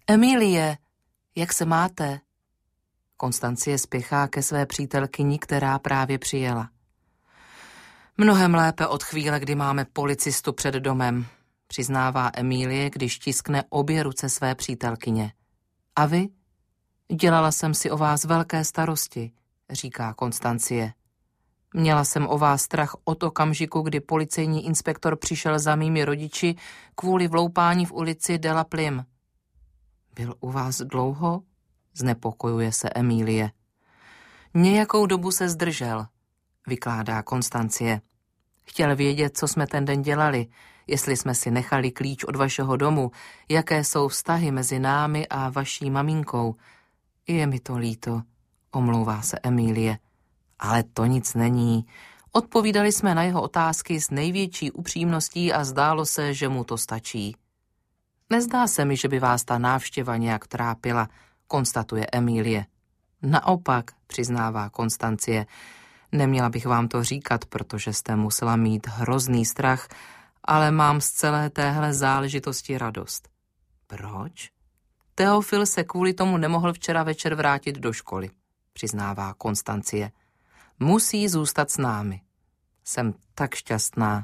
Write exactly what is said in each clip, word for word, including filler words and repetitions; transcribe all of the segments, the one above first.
Emilie, jak se máte? Konstancie spěchá ke své přítelkyni, která právě přijela. Mnohem lépe od chvíle, kdy máme policistu před domem, přiznává Emilie, když tiskne obě ruce své přítelkyně. A vy? Dělala jsem si o vás velké starosti, říká Konstancie. Měla jsem o vás strach od okamžiku, kdy policejní inspektor přišel za mými rodiči kvůli vloupání v ulici de la Plim. Byl u vás dlouho? Znepokojuje se Emilie. Nějakou dobu se zdržel, vykládá Konstancie. Chtěl vědět, co jsme ten den dělali, jestli jsme si nechali klíč od vašeho domu, jaké jsou vztahy mezi námi a vaší maminkou. Je mi to líto, omlouvá se Emilie. Ale to nic není. Odpovídali jsme na jeho otázky s největší upřímností a zdálo se, že mu to stačí. Nezdá se mi, že by vás ta návštěva nějak trápila, konstatuje Emilie. Naopak, přiznává Konstancie, neměla bych vám to říkat, protože jste musela mít hrozný strach, ale mám z celé téhle záležitosti radost. Proč? Teofil se kvůli tomu nemohl včera večer vrátit do školy, přiznává Konstancie. Musí zůstat s námi. Jsem tak šťastná.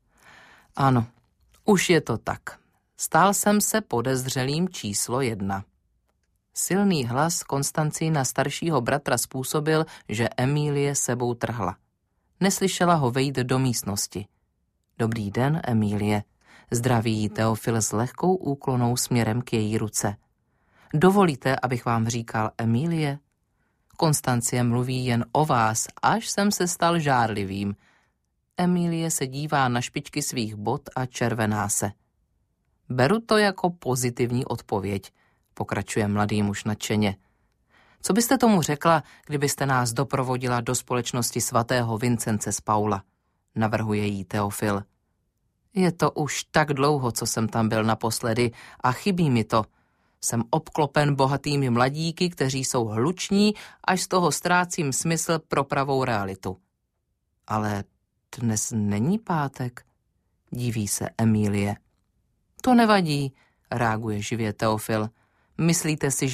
Ano, už je to tak. Stal jsem se podezřelým číslo jedna. Silný hlas Konstancína staršího bratra způsobil, že Emilie sebou trhla. Neslyšela ho vejít do místnosti. Dobrý den, Emilie. Zdraví jí Teofil s lehkou úklonou směrem k její ruce. Dovolíte, abych vám říkal Emilie? Konstancie mluví jen o vás, až jsem se stal žárlivým. Emilie se dívá na špičky svých bot a červená se. Beru to jako pozitivní odpověď, pokračuje mladý muž nadšeně. Co byste tomu řekla, kdybyste nás doprovodila do společnosti svatého Vincence z Paula? Navrhuje jí Teofil. Je to už tak dlouho, co jsem tam byl naposledy a chybí mi to. Jsem obklopen bohatými mladíky, kteří jsou hluční, až z toho ztrácím smysl pro pravou realitu. Ale dnes není pátek, diví se Emilie. To nevadí, reaguje živě Teofil. Myslíte si,